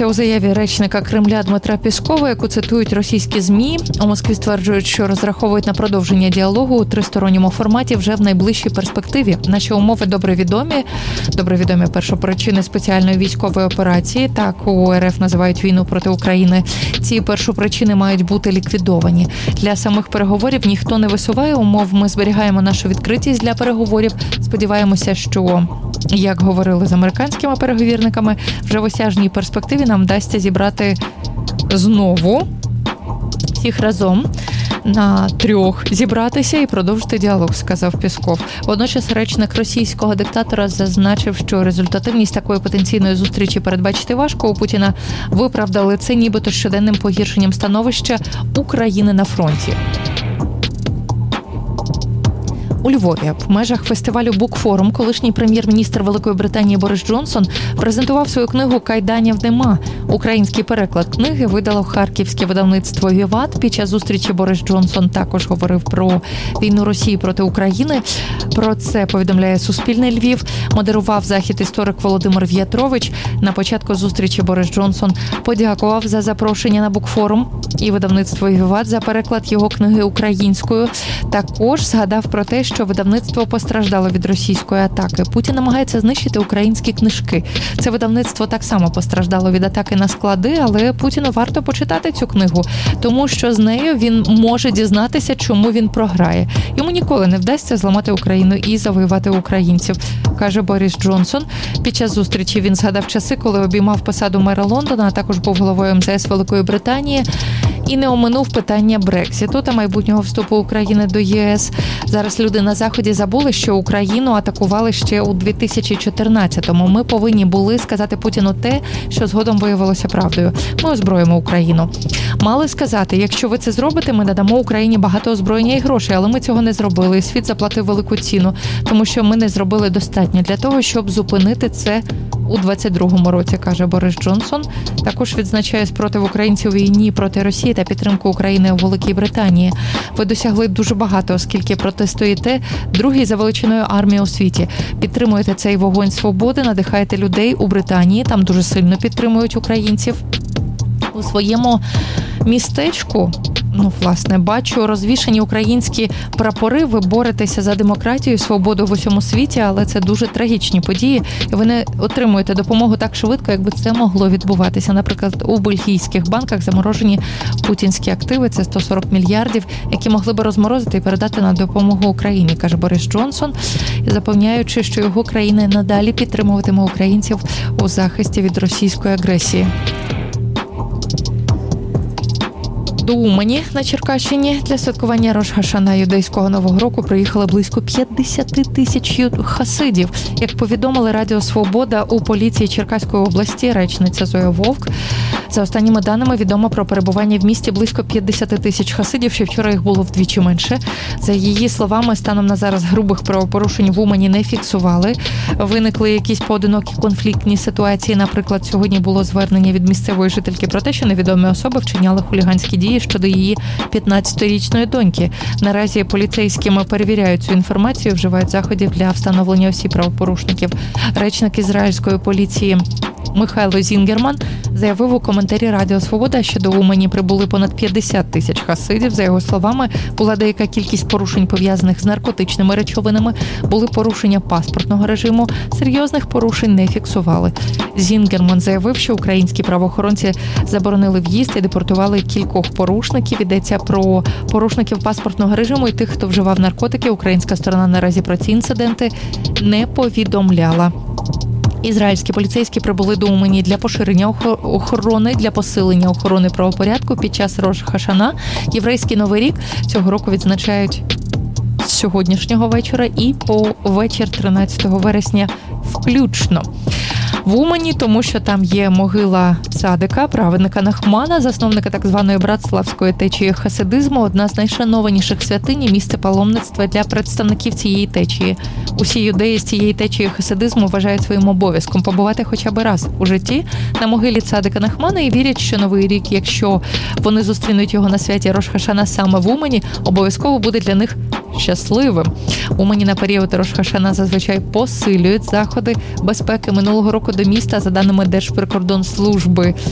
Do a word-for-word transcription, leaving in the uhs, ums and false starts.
Йдеться у заяві речника Кремля Дмитра Пєскова, яку цитують російські ЗМІ. У Москві стверджують, що розраховують на продовження діалогу у тристоронньому форматі вже в найближчій перспективі. Наші умови добре відомі. Добре відомі першопричини спеціальної військової операції. Так у РФ називають війну проти України. Ці першопричини мають бути ліквідовані. Для самих переговорів ніхто не висуває умов. Ми зберігаємо нашу відкритість для переговорів. Сподіваємося, що, як говорили з американськими переговірниками, вже в осяжній перспективі нам вдасться зібрати знову всіх разом на трьох зібратися і продовжити діалог, сказав Пєсков. Водночас речник російського диктатора зазначив, що результативність такої потенційної зустрічі передбачити важко. У Путіна виправдали це нібито щоденним погіршенням становища України на фронті. У Львові в межах фестивалю «Букфорум» колишній прем'єр-міністр Великої Британії Борис Джонсон презентував свою книгу «Кайданів нема». Український переклад книги видало харківське видавництво «Віват». Під час зустрічі Борис Джонсон також говорив про війну Росії проти України. Про це повідомляє Суспільне Львів. Модерував захід історик Володимир В'ятрович. На початку зустрічі Борис Джонсон подякував за запрошення на «Букфорум» і видавництво «Віват» за переклад його книги українською. Також згадав про те, що видавництво постраждало від російської атаки. Путін намагається знищити українські книжки. Це видавництво так само постраждало від атаки на склади, але Путіну варто почитати цю книгу, тому що з нею він може дізнатися, чому він програє. Йому ніколи не вдасться зламати Україну і завоювати українців, каже Борис Джонсон. Під час зустрічі він згадав часи, коли обіймав посаду мера Лондона, а також був головою ем зе ес Великої Британії. І не оминув питання Брексіту та майбутнього вступу України до є ес. Зараз люди на Заході забули, що Україну атакували ще у дві тисячі чотирнадцятому. Ми повинні були сказати Путіну те, що згодом виявилося правдою. Ми озброїмо Україну. Мали сказати, якщо ви це зробите, ми надамо Україні багато озброєння і грошей, але ми цього не зробили. І світ заплатив велику ціну, тому що ми не зробили достатньо для того, щоб зупинити це у двадцять другому році, каже Борис Джонсон. Також відзначає спротив українців у війні проти Росії та підтримку України у Великій Британії. Ви досягли дуже багато, оскільки протистоїте другій за величиною армії у світі. Підтримуєте цей вогонь свободи, надихаєте людей у Британії, там дуже сильно підтримують українців. У своєму містечку, ну, власне, бачу розвішані українські прапори. Ви боретеся за демократію і свободу в усьому світі, але це дуже трагічні події. І ви не отримуєте допомогу так швидко, якби це могло відбуватися. Наприклад, у бельгійських банках заморожені путінські активи, це сто сорок мільярдів, які могли би розморозити і передати на допомогу Україні, каже Борис Джонсон, запевняючи, що його країна надалі підтримуватиме українців у захисті від російської агресії. До Умані на Черкащині для святкування Рош-ха-Шана юдейського Нового року приїхали близько п'ятдесят тисяч хасидів. Як повідомили Радіо Свобода у поліції Черкаської області, речниця Зоя Вовк, за останніми даними відомо про перебування в місті близько п'ятдесят тисяч хасидів, ще вчора їх було вдвічі менше. За її словами, станом на зараз грубих правопорушень в Умані не фіксували. Виникли якісь поодинокі конфліктні ситуації. Наприклад, сьогодні було звернення від місцевої жительки про те, що невідомі особи вчиняли хуліганські дії щодо її п'ятнадцятирічної доньки. Наразі поліцейськими перевіряють цю інформацію, вживають заходів для встановлення осіб правопорушників. Речник ізраїльської поліції Михайло Зінгерман заявив у коментарі Радіо Свобода, що до Умані прибули понад п'ятдесят тисяч хасидів. За його словами, була деяка кількість порушень, пов'язаних з наркотичними речовинами, були порушення паспортного режиму, серйозних порушень не фіксували. Зінгерман заявив, що українські правоохоронці заборонили в'їзд і депортували кількох порушників. Йдеться про порушників паспортного режиму і тих, хто вживав наркотики. Українська сторона наразі про ці інциденти не повідомляла. Ізраїльські поліцейські прибули до Умані для поширення охорони, для посилення охорони правопорядку під час Рош-ха-Шана. Єврейський Новий рік цього року відзначають з сьогоднішнього вечора і по вечір тринадцятого вересня включно. В Умані, тому що там є могила цадика, праведника Нахмана, засновника так званої братславської течії хасидизму, одна з найшанованіших святинь і місце паломництва для представників цієї течії. Усі юдеї з цієї течії хасидизму вважають своїм обов'язком побувати хоча б раз у житті на могилі цадика Нахмана і вірять, що Новий рік, якщо вони зустрінуть його на святі Рош-ха-Шана саме в Умані, обов'язково буде для них щасливим. Умані на період Рош-ха-Шана зазвичай посилюють заходи безпеки. Минулого року до міста, за даними Держприкордонслужби,